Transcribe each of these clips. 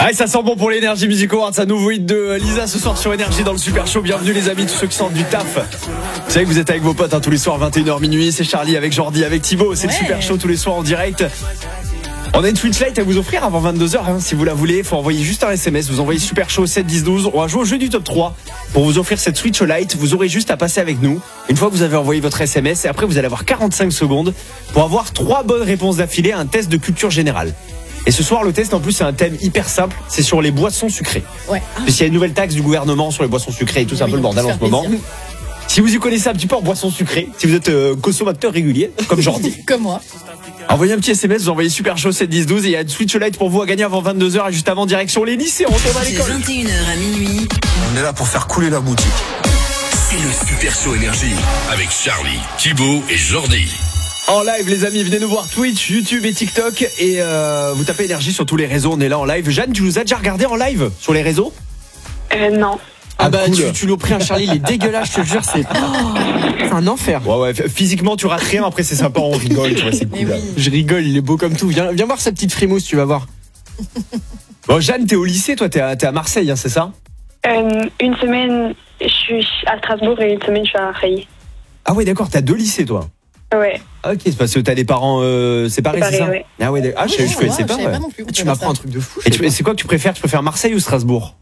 Ah, ça sent bon pour l'Energy Music Awards, un nouveau hit de Lisa ce soir sur Énergie dans le Super Show. Bienvenue les amis, tous ceux qui sortent du taf. Vous savez que vous êtes avec vos potes tous les soirs 21h minuit. C'est Charlie avec Jordi, avec Thibaut. C'est le Super Show tous les soirs en direct. On a une Twitch Lite à vous offrir avant 22h si vous la voulez. Il faut envoyer juste un SMS. Vous envoyez Super Show 7 10 12. On va jouer au jeu du top 3. Pour vous offrir cette Switch Lite, vous aurez juste à passer avec nous. Une fois que vous avez envoyé votre SMS, et après vous allez avoir 45 secondes pour avoir 3 bonnes réponses d'affilée à un test de culture générale. Et ce soir, le test, en plus, c'est un thème hyper simple. C'est sur les boissons sucrées. Ouais. Parce qu'il y a une nouvelle taxe du gouvernement sur les boissons sucrées et tout, c'est un peu le bordel en ce moment. Si vous y connaissez un petit peu en boissons sucrées, si vous êtes consommateur régulier, comme Jordi. Comme moi. Envoyez un petit SMS, vous envoyez Super Show 7 10 12 et il y a une Switch Lite pour vous à gagner avant 22h et juste avant direction les lycées, on retourne à l'école. 21h à minuit. On est là pour faire couler la boutique. C'est le Super Show Énergie avec Charlie, Thibaut et Jordi. En live les amis, venez nous voir Twitch, YouTube et TikTok et vous tapez Énergie sur tous les réseaux, on est là en live. Jeanne, tu nous as déjà regardé en live sur les réseaux? Non. Ah bah cool. tu l'as pris un Charlie, il est dégueulasse, je te jure, c'est un enfer. Ouais, physiquement tu rates rien, après c'est sympa, on rigole, tu vois, c'est cool. Oui. Je rigole, il est beau comme tout. Viens voir sa petite frimousse, tu vas voir. Bon Jeanne, t'es au lycée, toi t'es à Marseille, hein, c'est ça? Une semaine, je suis à Strasbourg et une semaine, je suis à Marseille. Ah ouais d'accord, t'as 2 lycées toi? Ouais. Ok, c'est parce que t'as des parents séparés, c'est ça? Ouais. Ah ouais, je connaissais pas. Pas non plus. Tu m'apprends un truc de fou. Et c'est quoi que tu préfères? Tu préfères Marseille ou Strasbourg?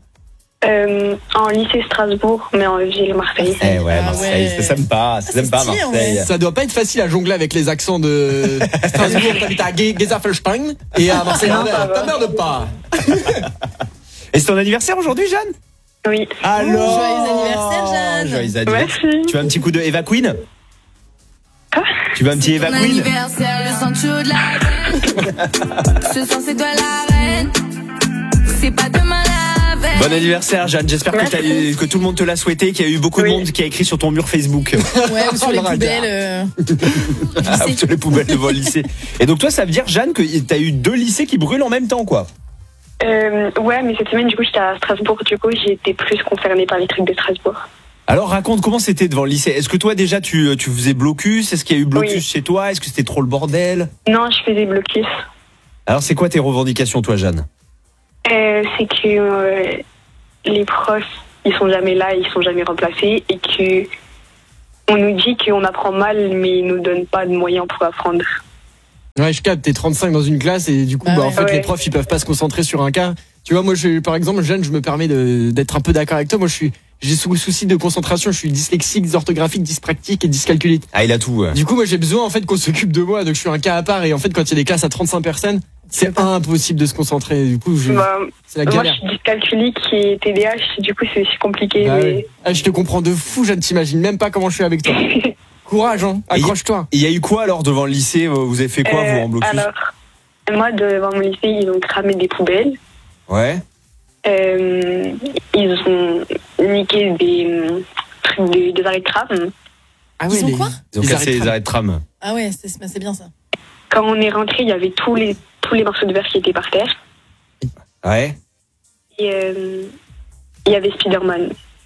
En lycée Strasbourg, mais en ville Marseille. Eh ouais, Marseille, c'est sympa, Marseille. Ça doit pas être facile à jongler avec les accents de Strasbourg, t'habites à Gezafelstein et à Marseille. T'emmerdes pas. Et c'est ton anniversaire aujourd'hui, Jeanne? Oui. Alors, joyeux anniversaire, Jeanne. Joyeux anniversaire. Merci. Tu veux un petit coup de Eva Queen? Quoi? Tu veux un petit Eva Ton Queen? anniversaire, le sang chaud de la reine. Ce soir, c'est toi la reine. C'est pas demain la veille. Bon anniversaire, Jeanne. J'espère que tout le monde te l'a souhaité, qu'il y a eu beaucoup de monde qui a écrit sur ton mur Facebook. Ouais, ou sur les poubelles. Sur les poubelles devant le lycée. Et donc toi, ça veut dire, Jeanne, que t'as eu 2 lycées qui brûlent en même temps, quoi? Ouais, mais cette semaine, du coup, j'étais à Strasbourg. Du coup, j'ai été plus concernée par les trucs de Strasbourg. Alors raconte comment c'était devant le lycée. Est-ce que toi déjà tu faisais blocus? Est-ce qu'il y a eu blocus chez toi? Est-ce que c'était trop le bordel? Non, je faisais blocus. Alors c'est quoi tes revendications toi, Jeanne? C'est que les profs, ils sont jamais là, ils sont jamais remplacés et que on nous dit qu'on apprend mal, mais ils nous donnent pas de moyens pour apprendre. Ouais, je capte, t'es 35 dans une classe et du coup, en fait, les profs, ils peuvent pas se concentrer sur un cas. Tu vois, moi, par exemple, Jeanne, je me permets d'être un peu d'accord avec toi. Moi, j'ai souci de concentration, je suis dyslexique, dysorthographique, dyspraxique et dyscalculique. Ah, il a tout. Du coup, moi, j'ai besoin, en fait, qu'on s'occupe de moi. Donc, je suis un cas à part. Et en fait, quand il y a des classes à 35 personnes, c'est impossible de se concentrer. Du coup, c'est la galère. Moi, je suis dyscalculique et TDAH. Du coup, c'est aussi compliqué. Bah, mais... ouais. Ah, je te comprends de fou, Jeanne, t'imagines même pas comment je suis avec toi. Courage, hein. Accroche-toi. Il y a eu quoi alors devant le lycée? Vous avez fait quoi, vous, en blocus? Alors, moi, devant mon lycée, ils ont cramé des poubelles. Ouais. Ils ont niqué des arrêts de tram. Ah Ils ont quoi? Ils ont cassé les arrêts de tram. Ah ouais, c'est bien ça. Quand on est rentré, il y avait tous les morceaux de verre qui étaient par terre. Ouais. Et il y avait Spider-Man.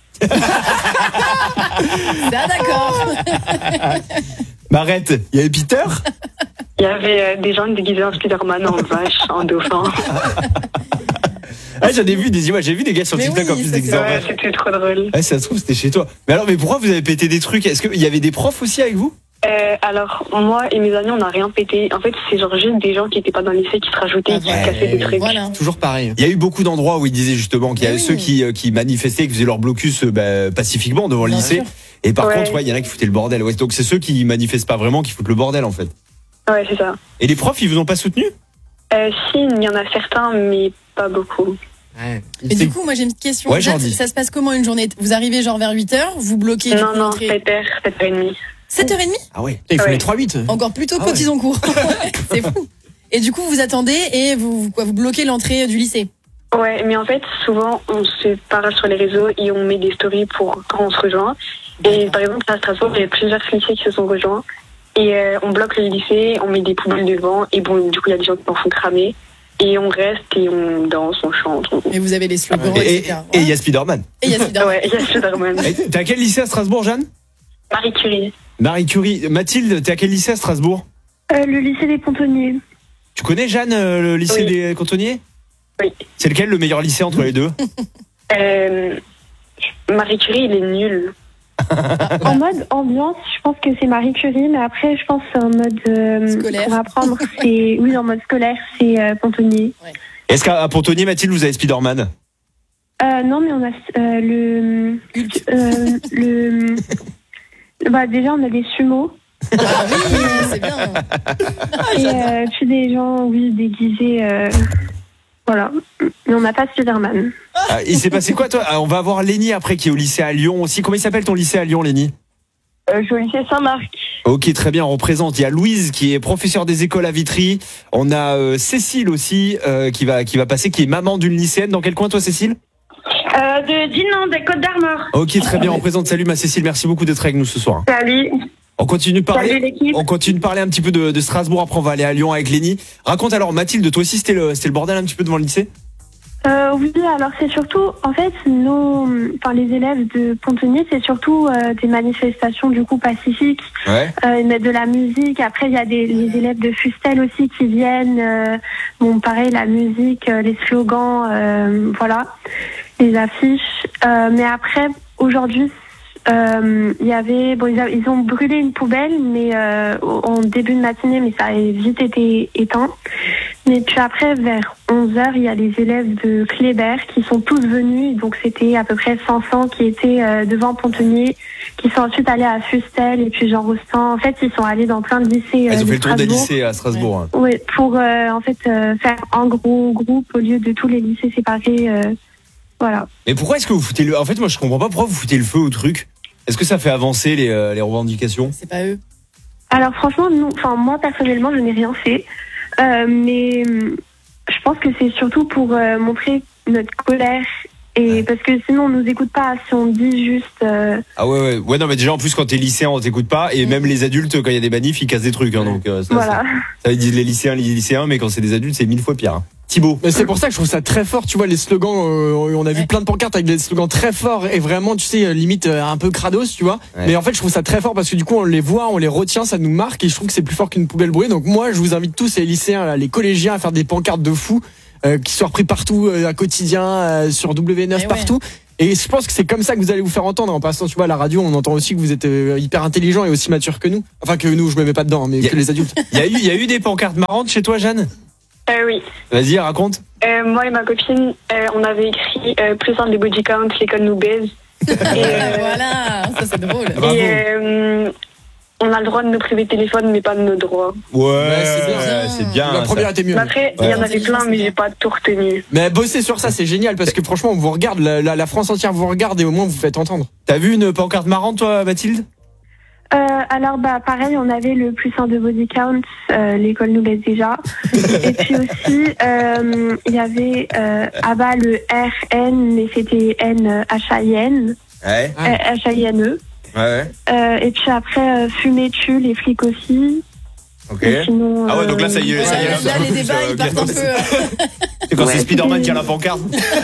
D'accord. Arrête, il y avait Peter? Il y avait des gens déguisés en Spider-Man, en vache, en dauphin. Ah, j'en ai vu des images, j'ai vu des gars sur TikTok en plus déguisés en Ouais, vache. c'était trop drôle. Ah, ça se trouve, c'était chez toi. Mais pourquoi vous avez pété des trucs? Est-ce qu'il y avait des profs aussi avec vous? Alors, moi et mes amis, on n'a rien pété. En fait, c'est genre juste des gens qui n'étaient pas dans le lycée qui se rajoutaient et qui cassaient des trucs. Voilà. Toujours pareil. Il y a eu beaucoup d'endroits où ils disaient justement qu'il y avait ceux qui manifestaient, qui faisaient leur blocus pacifiquement devant le lycée. Et par contre, il y en a qui foutaient le bordel. Ouais, donc c'est ceux qui manifestent pas vraiment qui foutent le bordel en fait. Ouais, c'est ça. Et les profs, ils vous ont pas soutenu? Si, il y en a certains, mais pas beaucoup. Ouais. Et du coup, moi j'ai une petite question. Ouais, Jeanne, Jordi. ça se passe comment une journée? Vous arrivez genre vers 8h, vous bloquez du coup, Non, l'entrée. 7h, 7h30. 7h30? Ah ouais. Il faut Ouais. les 3-8. Encore plus tôt Ah quand ouais. ils ont cours. C'est fou. Et du coup, vous attendez et vous bloquez l'entrée du lycée. Ouais, mais en fait, souvent, on se parle sur les réseaux et on met des stories pour quand on se rejoint. Et par exemple, à Strasbourg, il y a plusieurs lycées qui se sont rejoints. Et on bloque le lycée, on met des poubelles devant. Et bon, du coup, il y a des gens qui en font cramer. Et on reste et on danse, on chante. Et vous avez les slogans, Et etc. il y a Spider-Man. Et il y a Spider-Man. Ouais, il y a Spider-Man. T'es à quel lycée à Strasbourg, Jeanne? Marie Curie. Marie Curie. Mathilde, t'es à quel lycée à Strasbourg? Le lycée des Pontonniers. Tu connais, Jeanne, le lycée Oui. des cantonniers? Oui. C'est lequel le meilleur lycée entre les deux? Marie Curie, il est nul. En mode ambiance, je pense que c'est Marie Curie, mais après, je pense en mode scolaire. Pour apprendre, c'est en mode scolaire, c'est Pontonnier. Est-ce qu'à Pontonnier, Mathilde, vous avez Spider-Man? Non, mais on a déjà, on a des sumo. Ah oui, c'est bien. Et puis des gens, déguisés. Voilà. Mais on n'a pas Spider-Man. Il s'est passé quoi, toi? On va avoir Lénie après qui est au lycée à Lyon aussi. Comment il s'appelle ton lycée à Lyon, Lénie? Je suis au lycée Saint-Marc. Ok, très bien, on représente. Il y a Louise qui est professeure des écoles à Vitry. On a Cécile aussi qui va passer, qui est maman d'une lycéenne. Dans quel coin, toi, Cécile? De Dinan, des Côtes d'Armor. Ok, très bien, on présente. Salut ma Cécile, merci beaucoup d'être avec nous ce soir. Salut. On continue de parler. Salut, l'équipe. On continue de parler un petit peu de Strasbourg. Après, on va aller à Lyon avec Lénie. Raconte alors, Mathilde, toi aussi, c'était le bordel un petit peu devant le lycée? Oui, alors c'est surtout, en fait, les élèves de Pontonnier, c'est surtout des manifestations du coup pacifiques. Ouais. Ils mettent de la musique. Après, il y a les élèves de Fustel aussi qui viennent. Pareil, la musique, les slogans, voilà, les affiches. Mais après, aujourd'hui, ils ont brûlé une poubelle, mais en début de matinée, mais ça a vite été éteint. Mais puis après, vers 11h, il y a les élèves de Kléber qui sont tous venus. Donc c'était à peu près 500 qui étaient devant Pontonnier, qui sont ensuite allés à Fustel et puis Jean Rostand. En fait, ils sont allés dans plein de lycées. Ils ont fait le tour des Strasbourg. lycées à Strasbourg. Hein. Oui, pour faire un gros groupe au lieu de tous les lycées séparés. Voilà. Mais pourquoi est-ce que vous foutez le... En fait, moi, je comprends pas pourquoi vous foutez le feu au truc. Est-ce que ça fait avancer les revendications? C'est pas eux. Alors franchement, moi personnellement, je n'ai rien fait. Mais je pense que c'est surtout pour montrer notre colère. Et parce que sinon, on nous écoute pas si on dit juste... Ah ouais, non, mais déjà, en plus, quand t'es lycéen, on t'écoute pas. Et même les adultes, quand il y a des manifs, ils cassent des trucs. Hein, donc, voilà. Ça, ils disent les lycéens, mais quand c'est des adultes, c'est 1000 fois pire. Hein. Thibaut. Mais c'est pour ça que je trouve ça très fort, tu vois, les slogans, on a vu plein de pancartes avec des slogans très forts et vraiment, tu sais, limite un peu crados, tu vois. Ouais. Mais en fait, je trouve ça très fort parce que du coup, on les voit, on les retient, ça nous marque et je trouve que c'est plus fort qu'une poubelle brûlée. Donc moi, je vous invite tous, les lycéens, les collégiens, à faire des pancartes de fous qui soient repris partout, à quotidien, sur W9 partout. Et je pense que c'est comme ça que vous allez vous faire entendre. En passant, tu vois, à la radio, on entend aussi que vous êtes hyper intelligent et aussi mature que nous. Enfin, que nous, je me mets pas dedans, mais que les adultes. Il y a eu des pancartes marrantes chez toi, Jeanne? Oui. Vas-y, raconte. Moi et ma copine, on avait écrit plus un des body count, l'école nous baise. Voilà, ça c'est drôle. Et on a le droit de nous priver de téléphone, mais pas de nos droits. Ouais, c'est bien. La première était mieux. Après, il y en avait plein, mais j'ai pas tout retenu. Mais bosser sur ça, c'est génial parce que franchement, on vous regarde, la France entière vous regarde et au moins vous faites entendre. T'as vu une pancarte marrante, toi, Mathilde? Alors pareil, on avait le plus 1 de body count, l'école nous baisse déjà. Et puis aussi il y avait bas le RN, mais c'était NHIN. Ouais. HINE. Ouais. Et puis après fumer tue les flics aussi. Ok. Sinon, ah ouais, donc là ça y est, là les débats ils partent un peu. C'est quand c'est Spider-Man qui a la pancarte.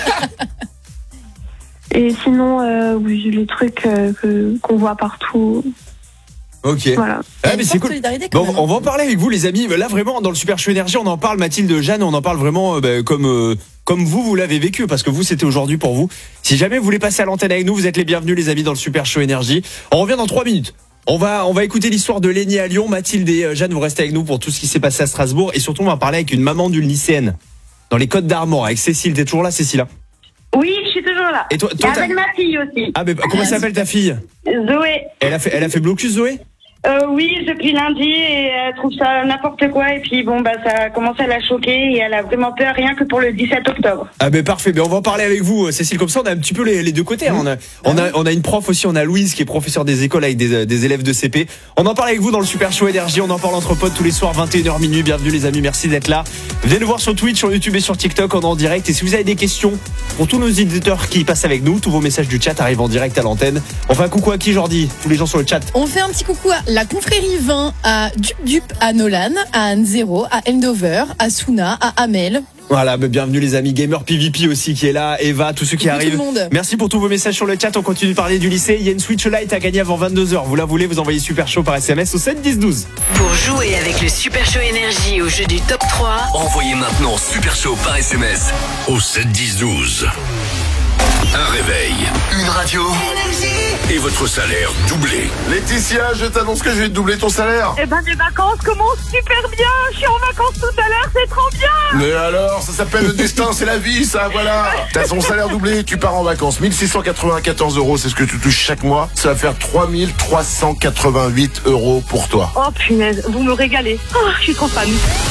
Et sinon les trucs qu'on voit partout. Ok. Voilà. Ah, mais c'est cool. Bon, on va en parler avec vous, les amis. Là, vraiment, dans le Super Show Énergie, on en parle, Mathilde, Jeanne, on en parle vraiment comme vous l'avez vécu, parce que vous, c'était aujourd'hui pour vous. Si jamais vous voulez passer à l'antenne avec nous, vous êtes les bienvenus, les amis, dans le Super Show Énergie. On revient dans 3 minutes. On va écouter l'histoire de Lénie à Lyon. Mathilde et Jeanne, vous restez avec nous pour tout ce qui s'est passé à Strasbourg. Et surtout, on va parler avec une maman d'une lycéenne dans les Côtes d'Armor, avec Cécile. T'es toujours là, Cécile? Oui, je suis toujours là. Et toi, avec ma fille aussi. Ah, mais comment s'appelle ta fille? Zoé. Elle a fait blocus, Zoé? Oui, depuis lundi, et elle trouve ça n'importe quoi, et puis ça a commencé à la choquer, et elle a vraiment peur rien que pour le 17 octobre. Ah ben parfait, on va en parler avec vous, Cécile, comme ça on a un petit peu les deux côtés. Hein. On a une prof aussi, on a Louise qui est professeure des écoles avec des élèves de CP. On en parle avec vous dans le Super Show Énergie, on en parle entre potes tous les soirs, 21h minuit. Bienvenue les amis, merci d'être là. Venez nous voir sur Twitch, sur YouTube et sur TikTok, on est en direct. Et si vous avez des questions pour tous nos éditeurs qui passent avec nous, tous vos messages du chat arrivent en direct à l'antenne. On fait un coucou à qui, Jordi? Tous les gens sur le chat. On fait un petit coucou à la confrérie vin à Dup à Nolan, à Anzero, à Endover, à Suna, à Hamel. Voilà, bienvenue les amis. Gamer PVP aussi qui est là, Eva, tous ceux qui arrivent. Tout le monde. Merci pour tous vos messages sur le chat. On continue de parler du lycée. Il y a une Switch Lite à gagner avant 22h. Vous la voulez, vous envoyez Super Show par SMS au 7 10 12. Pour jouer avec le Super Show Énergie au jeu du top 3, Envoyez maintenant Super Show par SMS au 7 10 12. Un réveil, une radio et votre salaire doublé. Laetitia, je t'annonce que je vais te doubler ton salaire. Eh ben, des vacances commencent super bien. Je suis en vacances tout à l'heure, c'est trop bien. Mais alors, ça s'appelle le destin, c'est la vie, ça, voilà. T'as son salaire doublé, tu pars en vacances. 1694 €, c'est ce que tu touches chaque mois. Ça va faire 3388 € pour toi. Oh punaise, vous me régalez. Oh, je suis trop fan.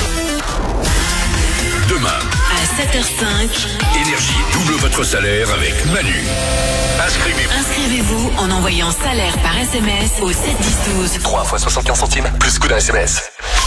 Demain, à 7h05, Énergie double votre salaire avec Manu. inscrivez-vous en envoyant salaire par SMS au 7 10 12. 3 fois 75 centimes, plus coût d'un SMS.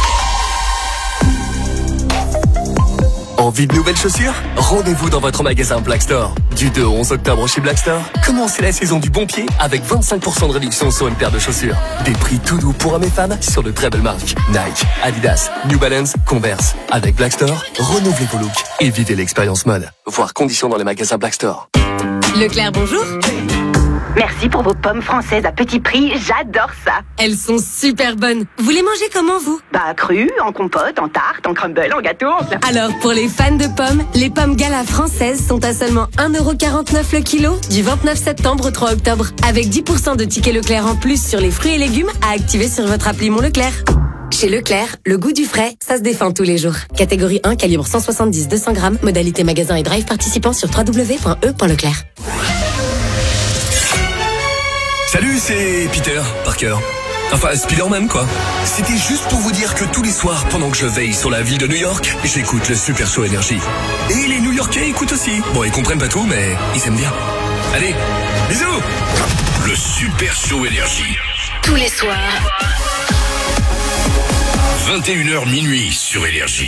Envie de nouvelles chaussures? Rendez-vous dans votre magasin Black Store. Du 2 au 11 octobre chez Black Store, commencez la saison du bon pied avec 25% de réduction sur une paire de chaussures. Des prix tout doux pour hommes et femmes sur de très belles marques. Nike, Adidas, New Balance, Converse. Avec Black Store, renouvelez vos looks et vivez l'expérience mode. Voir conditions dans les magasins Black Store. Leclerc, bonjour. Merci pour vos pommes françaises à petit prix, j'adore ça. Elles sont super bonnes. Vous les mangez comment, vous? Bah crues, en compote, en tarte, en crumble, en gâteau, en fleur. Alors, pour les fans de pommes, les pommes Gala françaises sont à seulement 1,49 € le kilo du 29 septembre au 3 octobre. Avec 10% de tickets Leclerc en plus sur les fruits et légumes à activer sur votre appli Mon Leclerc. Chez Leclerc, le goût du frais, ça se défend tous les jours. Catégorie 1, calibre 170-200 grammes, modalité magasin et drive participant sur www.e.leclerc. Salut, c'est Peter Parker. Enfin, Spider-Man, quoi. C'était juste pour vous dire que tous les soirs, pendant que je veille sur la ville de New York, j'écoute le Super Show Énergie. Et les New-Yorkais écoutent aussi. Bon, ils comprennent pas tout, mais ils aiment bien. Allez, bisous! Le Super Show Énergie. Tous les soirs, 21h minuit sur Énergie.